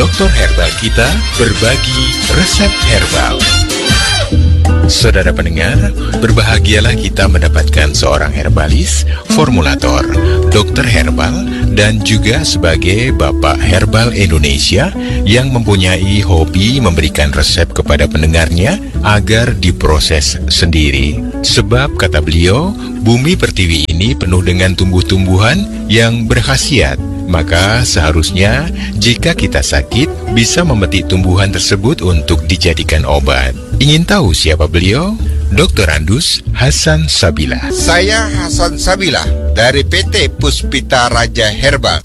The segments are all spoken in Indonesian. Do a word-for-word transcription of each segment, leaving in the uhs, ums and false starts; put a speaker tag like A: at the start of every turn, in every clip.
A: dokter herbal kita berbagi resep herbal. Saudara pendengar, berbahagialah kita mendapatkan seorang herbalis, formulator, dokter herbal, dan juga sebagai Bapak Herbal Indonesia yang mempunyai hobi memberikan resep kepada pendengarnya agar diproses sendiri. Sebab kata beliau, bumi pertiwi ini penuh dengan tumbuh-tumbuhan yang berkhasiat. Maka seharusnya jika kita sakit bisa memetik tumbuhan tersebut untuk dijadikan obat. Ingin tahu siapa beliau? dokter Andus Hasan Sabilah.
B: Saya Hasan Sabilah dari P T Puspita Raja Herbal.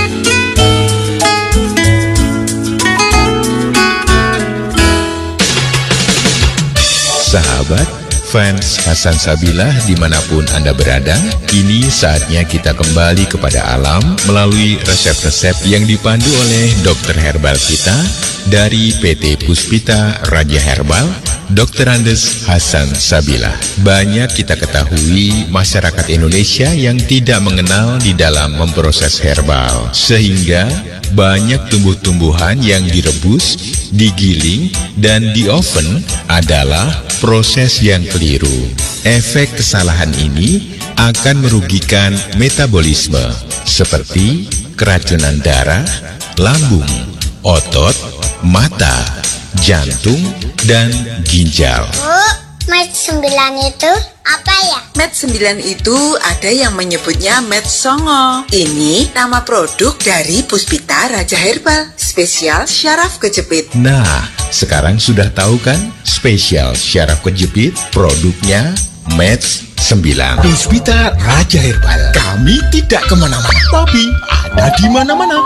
A: Sahabat fans Hasan Sabilah dimanapun Anda berada, kini saatnya kita kembali kepada alam melalui resep-resep yang dipandu oleh dokter herbal kita dari P T Puspita Raja Herbal, dokter Andes Hasan Sabilah. Banyak kita ketahui masyarakat Indonesia yang tidak mengenal di dalam memproses herbal, sehingga banyak tumbuh-tumbuhan yang direbus, digiling, dan di oven adalah proses yang keliru. Efek kesalahan ini akan merugikan metabolisme seperti keracunan darah, lambung, otot, mata, jantung, dan ginjal.
C: Bu, Med sembilan itu apa ya?
D: Med sembilan itu ada yang menyebutnya Med Songo. Ini nama produk dari Puspita Raja Herbal, spesial syaraf kejepit.
A: Nah, sekarang sudah tahu kan? Spesial syaraf kejepit, produknya Med sembilan. Puspita Raja Herbal. Kami tidak kemana-mana, tapi ada di mana-mana.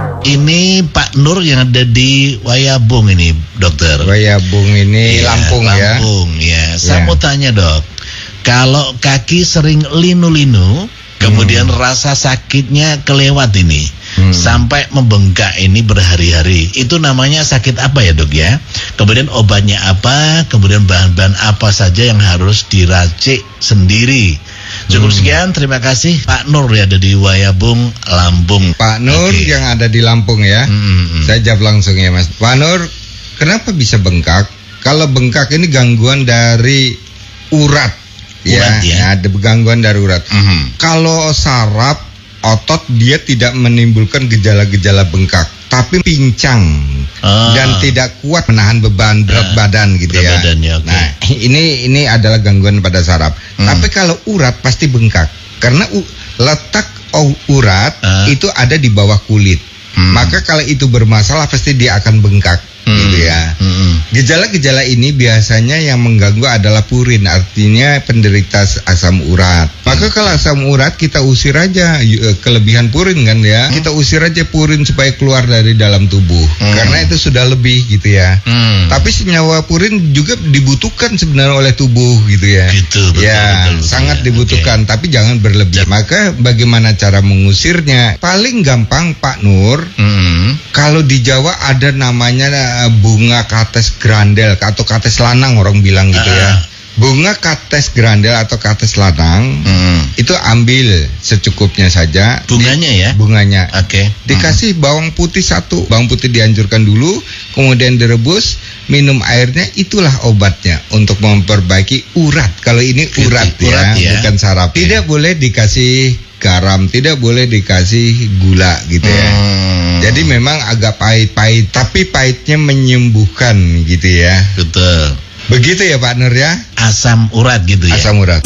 E: Ini Pak Nur yang ada di Wayabung ini, dokter.
B: Wayabung ini
E: Ya,
B: Lampung, ya.
E: Lampung ya. Saya
B: Ya.
E: mau tanya, dok. Kalau kaki sering linu-linu, kemudian rasa sakitnya kelewat ini,
B: Hmm.
E: sampai membengkak ini berhari-hari, itu namanya sakit apa ya, dok ya? Kemudian obatnya apa? Kemudian bahan-bahan apa saja yang harus diracik sendiri? Cukup sekian, terima kasih Pak Nur ya, ada di Wayabung, Lampung.
B: Pak Nur
E: Oke.
B: yang ada di Lampung, ya.
E: Hmm, hmm, hmm.
B: Saya jawab langsung ya, Mas. Pak Nur, kenapa bisa bengkak? Kalau bengkak ini gangguan dari urat,
E: Urat, ya.
B: Ada gangguan dari urat.
E: Mhm.
B: Kalau saraf otot dia tidak menimbulkan gejala-gejala bengkak, tapi pincang
E: Ah.
B: dan tidak kuat menahan beban berat
E: Ah,
B: badan gitu
E: berat
B: ya.
E: badan, ya, oke.
B: Nah, ini ini adalah gangguan pada saraf.
E: Hmm.
B: Tapi kalau urat pasti bengkak karena u- letak o- urat
E: Ah.
B: itu ada di bawah kulit.
E: Hmm.
B: Maka kalau itu bermasalah pasti dia akan bengkak.
E: Hmm.
B: Gitu ya.
E: Hmm.
B: Gejala-gejala ini biasanya yang mengganggu adalah purin, artinya penderita asam urat. Maka kalau asam urat kita usir aja, y- eh, kelebihan purin kan ya, kita usir aja purin supaya keluar dari dalam tubuh,
E: Hmm.
B: karena itu sudah lebih gitu ya.
E: Hmm.
B: Tapi senyawa purin juga dibutuhkan sebenarnya oleh tubuh gitu ya.
E: Gitu, betul,
B: ya,
E: betul, betul,
B: sangat
E: ya.
B: dibutuhkan, tapi jangan berlebih. Maka bagaimana cara mengusirnya? Paling gampang Pak Nur,
E: Hmm.
B: kalau di Jawa ada namanya eh, bunga kates grandel atau kates lanang orang bilang gitu ya.
E: Ah.
B: Bunga kates grandel atau kates lanang
E: Hmm.
B: itu ambil secukupnya saja.
E: Bunganya ya?
B: Bunganya.
E: Oke.
B: Dikasih bawang putih satu. Bawang putih dihancurkan dulu, kemudian direbus, minum airnya, itulah obatnya untuk memperbaiki urat. Kalau ini urat,
E: Urat
B: ya,
E: ya.
B: bukan saraf.
E: Oke.
B: Tidak boleh dikasih garam, tidak boleh dikasih gula gitu ya.
E: Hmm.
B: Jadi memang agak pahit-pahit, tapi pahitnya menyembuhkan gitu ya.
E: Betul.
B: Begitu ya Pak Nur ya,
E: Asam urat gitu ya.
B: asam urat.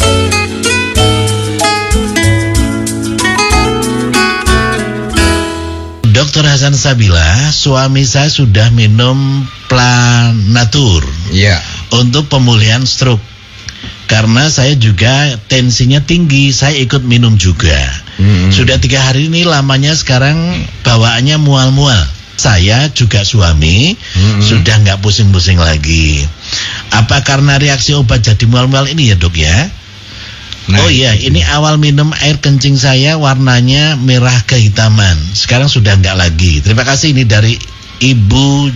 E: dokter Hasan Sabilah, suami saya sudah minum Planatur
B: Iya.
E: untuk pemulihan stroke. Karena saya juga tensinya tinggi, saya ikut minum juga.
B: Hmm.
E: Sudah tiga hari ini lamanya sekarang bawaannya mual-mual. Saya juga suami
B: Hmm.
E: sudah nggak pusing-pusing lagi. Apa karena reaksi obat jadi mual-mual ini ya, dok ya?
B: Nah,
E: Oh iya, ini awal minum air kencing saya warnanya merah kehitaman. Sekarang sudah nggak lagi. Terima kasih, ini dari Ibu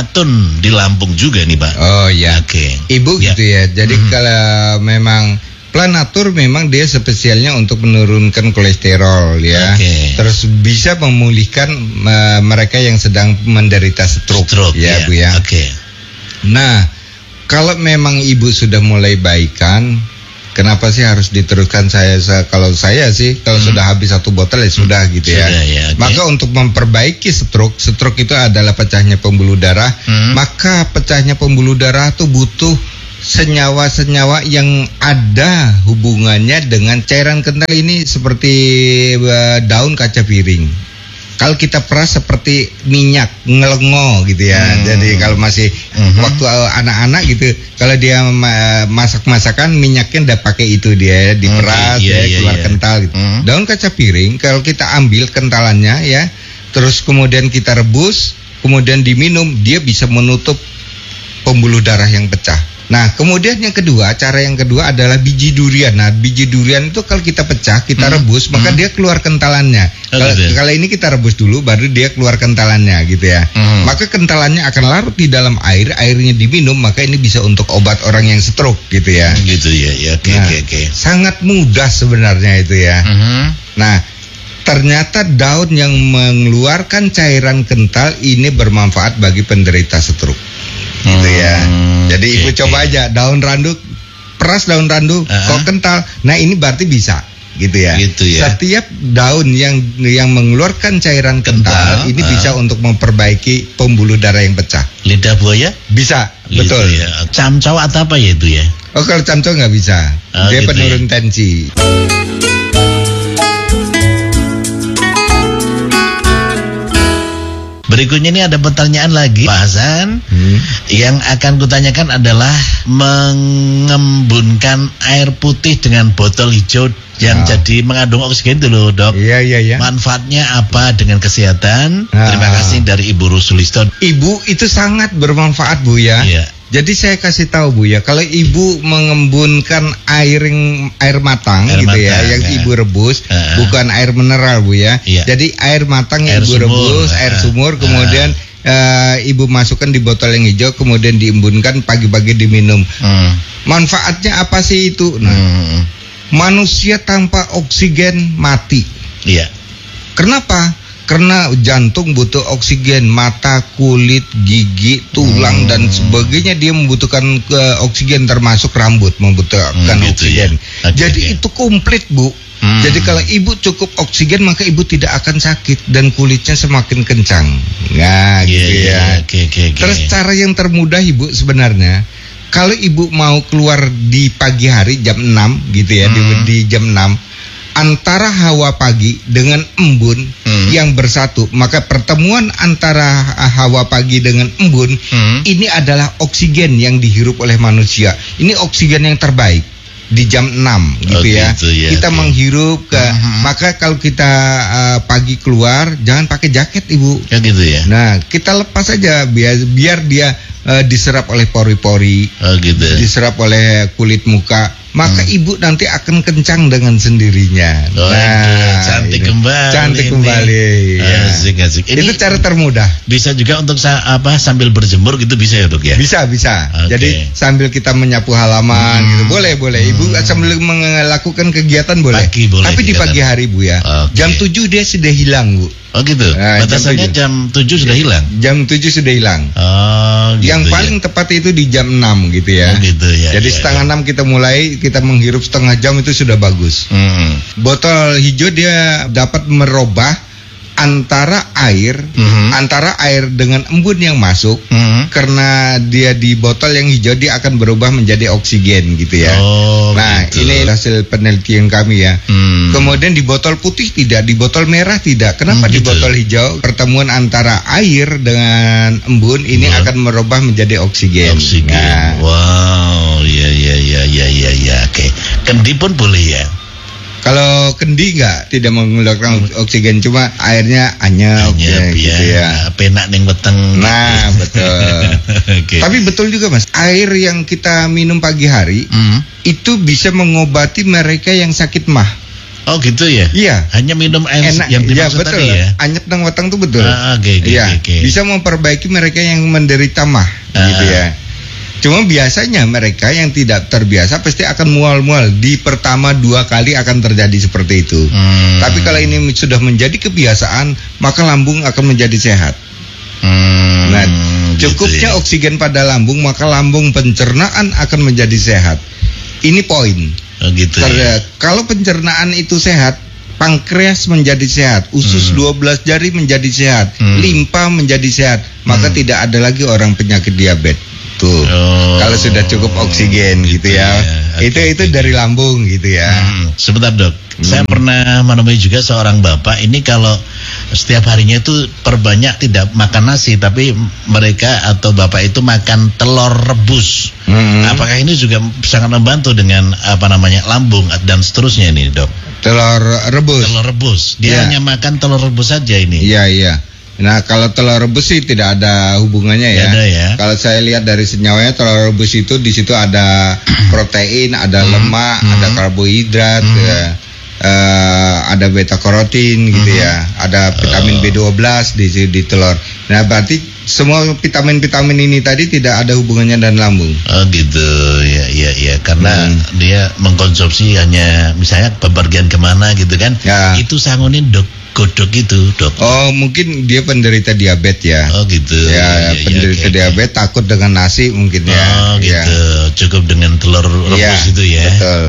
E: Jumatun di Lampung juga nih, Pak.
B: Oh ya.
E: Oke.
B: Ibu
E: Ya.
B: gitu ya. Jadi
E: Mhm.
B: kalau memang Planatur memang dia spesialnya untuk menurunkan kolesterol ya.
E: Okay.
B: Terus bisa memulihkan uh, mereka yang sedang menderita stroke,
E: stroke
B: ya,
E: ya.
B: Bu ya.
E: Oke. Okay.
B: Nah, kalau memang Ibu sudah mulai baikan, kenapa sih harus diteruskan? Saya kalau saya sih kalau hmm. sudah habis satu botol ya sudah hmm. gitu ya.
E: Sudah, ya okay.
B: Maka untuk memperbaiki stroke, stroke itu adalah pecahnya pembuluh darah. Hmm. Maka pecahnya pembuluh darah itu butuh senyawa-senyawa yang ada hubungannya dengan cairan kental ini seperti uh, daun kaca piring. Kalau kita peras seperti minyak ngelengo gitu ya. Hmm. Jadi kalau masih uh-huh. waktu anak-anak gitu, kalau dia masak-masakan minyaknya udah pakai itu dia diperas okay, iya, ya iya, keluar iya. kental gitu. Uh-huh. Daun kaca piring kalau kita ambil kentalannya ya, terus kemudian kita rebus, kemudian diminum, dia bisa menutup pembuluh darah yang pecah. Nah, kemudian yang kedua, cara yang kedua adalah biji durian. Nah, biji durian itu kalau kita pecah, kita hmm. rebus, maka hmm. dia keluar kentalannya. Oh, kalau, gitu. Kalau ini kita rebus dulu, baru dia keluar kentalannya, gitu ya. Hmm. Maka kentalannya akan larut di dalam air, airnya diminum, maka ini bisa untuk obat orang yang stroke, gitu ya.
E: Gitu ya, ya, oke,
B: nah,
E: oke, oke.
B: Sangat mudah sebenarnya itu ya. Hmm. Nah, ternyata daun yang mengeluarkan cairan kental ini bermanfaat bagi penderita stroke. Gitu ya. Hmm, Jadi okay, Ibu coba okay. aja daun randu, peras daun randu, uh-huh. kok kental. Nah, ini berarti bisa, gitu ya.
E: Gitu ya.
B: Setiap daun yang yang mengeluarkan cairan kental, kental ini uh. bisa untuk memperbaiki pembuluh darah yang pecah.
E: Lidah buaya?
B: Bisa,
E: gitu
B: betul.
E: Ya. Camcau atau apa ya itu ya?
B: Oh, kalau camcau nggak bisa. Oh, Dia gitu penurun ya. tensi.
E: Berikutnya ini ada pertanyaan lagi, Pak Hasan. Hmm. Yang akan kutanyakan adalah mengembunkan air putih dengan botol hijau yang oh. jadi mengandung oksigen dulu, Dok.
B: Iya, iya, iya.
E: Manfaatnya apa dengan kesehatan?
B: Oh.
E: Terima kasih dari Ibu Rusulisto.
B: Ibu itu sangat bermanfaat, Bu ya.
E: Iya.
B: Jadi saya kasih tahu Bu ya, kalau Ibu mengembunkan air air matang
E: air
B: gitu
E: matang,
B: ya, yang
E: ya.
B: Ibu rebus,
E: uh,
B: bukan air mineral Bu ya.
E: Iya.
B: Jadi air matang yang
E: air
B: Ibu
E: sumur,
B: rebus,
E: uh,
B: air sumur, kemudian uh, uh, Ibu masukkan di botol yang hijau, kemudian diembunkan pagi-pagi diminum. Uh. Manfaatnya apa sih itu? Nah, uh. manusia tanpa oksigen mati.
E: Iya. Kenapa?
B: Karena jantung butuh oksigen, mata, kulit, gigi, tulang hmm. dan sebagainya dia membutuhkan uh, oksigen, termasuk rambut membutuhkan hmm, gitu oksigen. Ya. Okay, Jadi okay. itu komplit Bu. Hmm. Jadi kalau Ibu cukup oksigen maka Ibu tidak akan sakit dan kulitnya semakin kencang. Nah, yeah, gitu ya.
E: Yeah, okay, okay, okay.
B: Terus cara yang termudah Ibu sebenarnya, kalau Ibu mau keluar di pagi hari jam enam gitu ya, hmm. di, di jam enam, antara hawa pagi dengan embun hmm. yang bersatu, maka pertemuan antara hawa pagi dengan embun hmm. ini adalah oksigen yang dihirup oleh manusia. Ini oksigen yang terbaik di jam enam gitu, oh, ya. gitu ya. Kita okay. menghirup ke uh-huh. maka kalau kita uh, pagi keluar jangan pakai jaket Ibu.
E: Ya gitu ya.
B: Nah, kita lepas aja biar biar dia uh, diserap oleh pori-pori,
E: oh, gitu.
B: diserap oleh kulit muka. Maka hmm. Ibu nanti akan kencang dengan sendirinya.
E: Oh, nah, cantik ini. kembali.
B: Cantik ini. kembali. Ya.
E: Asik, asik. Ini
B: itu cara termudah.
E: Bisa juga untuk sa- apa sambil berjemur gitu bisa ya Dok ya?
B: Bisa, bisa. Okay. Jadi sambil kita menyapu halaman hmm. gitu. Boleh, boleh. Ibu hmm. sambil melakukan kegiatan boleh.
E: Pagi boleh.
B: Tapi di pagi hari Bu ya. Okay. Jam tujuh dia sudah hilang Bu.
E: Oh gitu. Nah, batasannya jam tujuh sudah hilang.
B: Jam tujuh sudah hilang.
E: Oh, gitu.
B: Yang paling
E: ya.
B: tepat itu di jam enam gitu ya.
E: Oh, gitu ya.
B: Jadi
E: ya,
B: setengah
E: ya.
B: enam kita mulai, kita menghirup setengah jam itu sudah bagus. Hmm. Botol hijau dia dapat merubah antara air, mm-hmm. antara air dengan embun yang masuk, mm-hmm. karena dia di botol yang hijau dia akan berubah menjadi oksigen gitu ya.
E: Oh,
B: nah
E: gitu.
B: Ini hasil penelitian kami ya. Mm. Kemudian di botol putih tidak, di botol merah tidak. Kenapa mm, di gitu. botol hijau pertemuan antara air dengan embun ini wow. akan merubah menjadi oksigen.
E: Oksigen. Nah. Wow, ya ya ya ya ya ya. Oke. Okay. Kendi pun boleh ya.
B: Kalau kendi enggak, tidak mengeluarkan oksigen, cuma airnya anyep,
E: anyep ya, gitu ya. Penak ning weteng.
B: Nah, betul. Okay. Tapi betul juga Mas, air yang kita minum pagi hari mm. itu bisa mengobati mereka yang sakit mah.
E: Oh gitu ya?
B: Iya.
E: Hanya minum air
B: enak,
E: yang dimaksud
B: ya, betul.
E: tadi ya?
B: Anyep nang weteng itu betul.
E: Ah, okay, okay,
B: iya.
E: okay.
B: Bisa memperbaiki mereka yang menderita mah, ah. gitu ya. Cuma biasanya mereka yang tidak terbiasa pasti akan mual-mual. Di pertama dua kali akan terjadi seperti itu. Hmm. Tapi kalau ini sudah menjadi kebiasaan, maka lambung akan menjadi sehat. Hmm, nah, cukupnya gitu ya. Oksigen pada lambung, maka lambung pencernaan akan menjadi sehat. Ini poin. Oh, gitu Karena ya. Kalau pencernaan itu sehat, pankreas menjadi sehat, usus hmm. dua belas jari menjadi sehat, hmm. limpa menjadi sehat, maka hmm. tidak ada lagi orang penyakit diabetes. Tuh. Oh, kalau sudah cukup oksigen gitu, gitu ya. ya. Okay, itu itu okay. dari lambung gitu ya.
E: Hmm. Sebentar, Dok. Hmm. Saya pernah menemui juga seorang bapak ini kalau setiap harinya itu perbanyak tidak makan nasi, tapi mereka atau bapak itu makan telur rebus. Hmm. Apakah ini juga sangat membantu dengan apa namanya lambung dan seterusnya ini, Dok?
B: Telur rebus.
E: Telur rebus. Dia ya. hanya makan telur rebus saja ini.
B: Iya, iya. Nah, kalau telur rebus sih tidak ada hubungannya ya. Ada ya. Kalau saya lihat dari senyawanya, telur rebus itu di situ ada protein, ada lemak, hmm. ada karbohidrat, hmm. ya, uh, ada beta karotin gitu hmm. ya, ada vitamin B dua belas di di telur. Nah, berarti semua vitamin-vitamin ini tadi tidak ada hubungannya dengan lambung.
E: Oh gitu, ya, ya, ya. Karena hmm. dia mengkonsumsi hanya misalnya bepergian kemana gitu kan? Ya. Itu sangunin dok. Godok itu, Dok.
B: Oh, mungkin dia penderita diabetes ya.
E: Oh, gitu.
B: Ya, ya penderita ya, okay, diabetes okay. takut dengan nasi mungkin ya.
E: Oh, gitu. Ya. Cukup dengan telur rebus ya, itu ya.
B: Betul.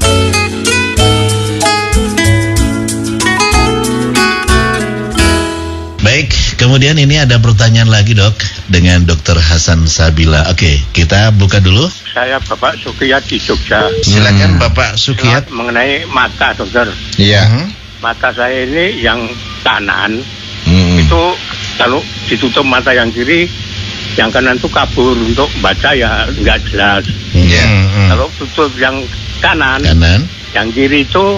E: Baik, kemudian ini ada pertanyaan lagi, Dok, dengan Dokter Hasan Sabila. Oke, kita buka dulu.
F: Saya Bapak Sukiyat di Jogja.
E: Silakan hmm. Bapak Sukiyat.
F: Mengenai mata, Dokter.
B: Iya.
E: Hmm.
F: Mata saya ini yang kanan
B: hmm.
F: itu kalau ditutup mata yang kiri, yang kanan itu kabur untuk baca ya nggak jelas.
E: Yeah. Hmm.
F: Kalau tutup yang kanan,
E: kanan,
F: yang kiri itu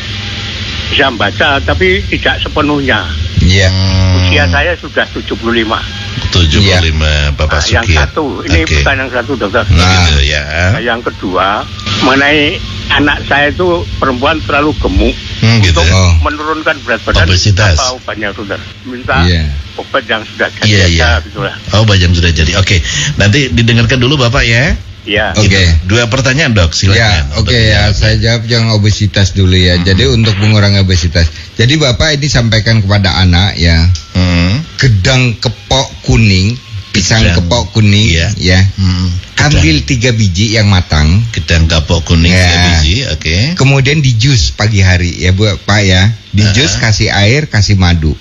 F: bisa baca tapi tidak sepenuhnya.
B: Iya.
E: Yeah.
F: Usia saya sudah tujuh puluh lima.
E: tujuh puluh lima, yeah. Bapak
F: nah,
E: Sukiyat.
F: Yang satu, ini okay. bukan yang satu, Dokter.
E: Nah, gitu, ya.
F: Nah, yang kedua, mengenai anak saya itu perempuan terlalu gemuk.
E: Hmm,
F: untuk
E: gitu.
B: oh.
F: menurunkan berat badan.
E: Obesitas.
F: Apa obatnya, Dokter? Minta yeah. obat yang sudah jadi
E: yeah,
F: aja,
E: yeah.
F: gitulah.
E: Oh, obat yang sudah jadi. Oke, okay. Nanti didengarkan dulu Bapak ya.
F: Iya.
B: Oke. Okay.
E: Gitu. Dua pertanyaan, Dok, silakan.
B: Ya, oke okay, ya. Saya jawab yang obesitas dulu ya. Hmm. Jadi untuk mengurangi obesitas. Jadi Bapak ini sampaikan kepada anak ya.
E: Hmm.
B: Gedang kepok kuning, pisang gedang. kepok kuning
E: yeah.
B: ya.
E: Hmm.
B: Ambil tiga biji yang matang.
E: Gedang kapok kuning
B: ya.
E: tiga biji, oke. Okay.
B: Kemudian di jus pagi hari ya Bu Pak ya. Di uh-huh. jus kasih air, kasih madu.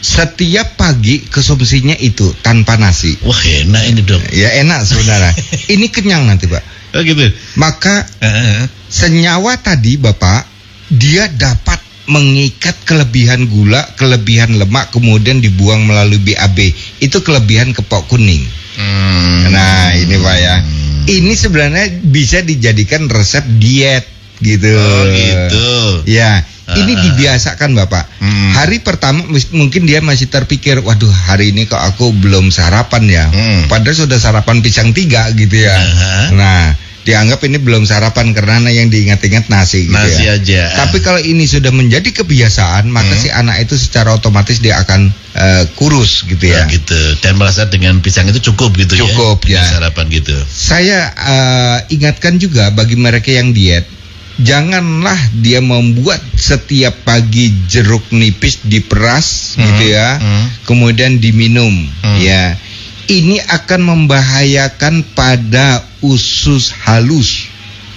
B: Setiap pagi konsumsinya itu tanpa nasi.
E: Wah, enak ini, Dok.
B: Ya enak saudara. Ini kenyang nanti, Pak.
E: Oh gitu.
B: Maka
E: uh-huh.
B: senyawa tadi Bapak, dia dapat mengikat kelebihan gula, kelebihan lemak, kemudian dibuang melalui B A B. Itu kelebihan kepok kuning. Hmm. Nah ini Pak ya. Ini sebenarnya bisa dijadikan resep diet gitu.
E: Oh gitu.
B: Ya. Ini dibiasakan Bapak. Hmm. Hari pertama mungkin dia masih terpikir, waduh hari ini kok aku belum sarapan ya. Hmm. Padahal sudah sarapan pisang tiga gitu ya. Uh-huh. Nah, dianggap ini belum sarapan karena yang diingat-ingat nasi gitu
E: nasi
B: ya.
E: aja.
B: Tapi kalau ini sudah menjadi kebiasaan, maka hmm. si anak itu secara otomatis dia akan uh, kurus gitu ya.
E: Oh, gitu. Dan merasa dengan pisang itu cukup gitu
B: cukup,
E: ya.
B: Cukup ya.
E: Sarapan gitu.
B: Saya uh, ingatkan juga bagi mereka yang diet, janganlah dia membuat setiap pagi jeruk nipis diperas hmm, gitu ya, hmm. kemudian diminum hmm. ya. Ini akan membahayakan pada usus halus.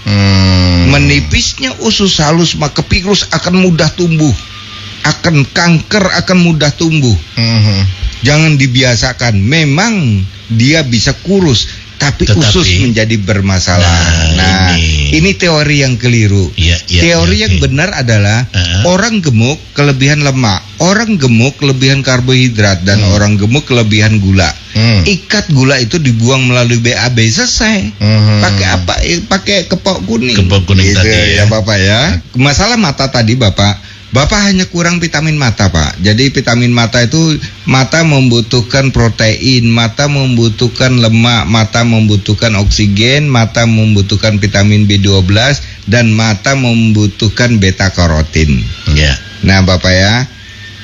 B: Hmm. Menipisnya usus halus maka virus akan mudah tumbuh, akan kanker akan mudah tumbuh. Hmm. Jangan dibiasakan. Memang dia bisa kurus, tapi Tetapi, usus menjadi bermasalah. Nah, nah ini. ini teori yang keliru. Ya, ya, teori ya, yang okay. benar adalah uh-huh. orang gemuk kelebihan lemak, orang gemuk kelebihan karbohidrat, dan hmm. orang gemuk kelebihan gula. Hmm. Ikat gula itu dibuang melalui B A B, selesai. Hmm. Pakai apa? Pakai kepok kuning.
E: Kepok kuning
B: gitu,
E: tadi ya.
B: ya Bapak ya. Masalah mata tadi Bapak. Bapak hanya kurang vitamin mata Pak. Jadi vitamin mata itu, mata membutuhkan protein, mata membutuhkan lemak, mata membutuhkan oksigen, mata membutuhkan vitamin B dua belas, dan mata membutuhkan beta karotin.
E: Ya.
B: Nah Bapak ya,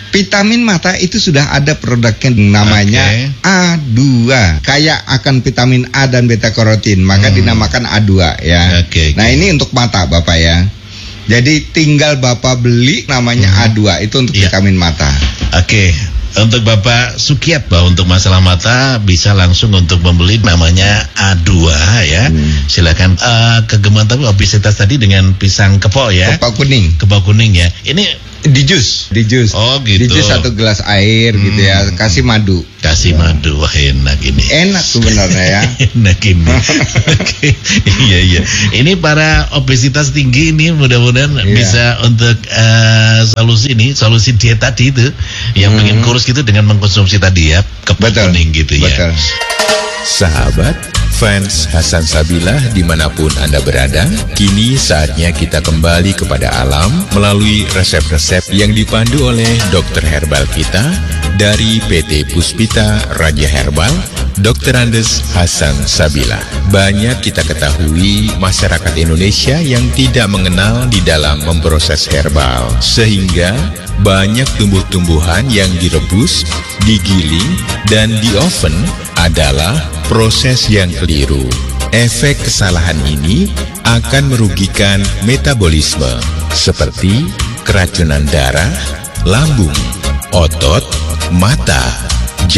B: Vitamin mata itu sudah ada produknya namanya
E: Okay.
B: A dua. Kayak akan vitamin A dan beta karotin, maka
E: Hmm.
B: dinamakan A dua ya.
E: Oke,
B: Nah,
E: oke.
B: ini untuk mata Bapak ya. Jadi tinggal Bapak beli namanya A dua, itu untuk
E: Iya.
B: vitamin mata.
E: Oke, untuk Bapak Sukiat bahwa untuk masalah mata bisa langsung untuk membeli namanya A dua ya.
B: Hmm.
E: Silakan. Eh, kegemuan tapi obesitas tadi dengan pisang kepok ya.
B: Kepok kuning.
E: Kepok kuning ya. Ini
B: Di jus, di jus.
E: Oh, gitu.
B: Di jus satu gelas air gitu ya,
E: Hmm.
B: kasih madu.
E: kasih madu, wah enak ini.
B: Enak sebenarnya ya.
E: Enak ini. Oke, iya iya. Ini para obesitas tinggi ini mudah-mudahan
B: Iya.
E: bisa untuk eh, solusi ini, solusi diet tadi itu yang
B: Hmm.
E: bikin kurus gitu dengan mengkonsumsi tadi ya kepok
B: Betul.
E: kuning gitu ya.
B: Betul.
A: Sahabat, fans Hasan Sabilah dimanapun Anda berada, kini saatnya kita kembali kepada alam melalui resep-resep yang dipandu oleh dokter herbal kita dari P T Puspita Raja Herbal, dokter Andes Hasan Sabilah. Banyak kita ketahui masyarakat Indonesia yang tidak mengenal di dalam memproses herbal, sehingga banyak tumbuh-tumbuhan yang direbus, digiling, dan di oven adalah proses yang keliru. Efek kesalahan ini akan merugikan metabolisme seperti keracunan darah, lambung, otot, mata,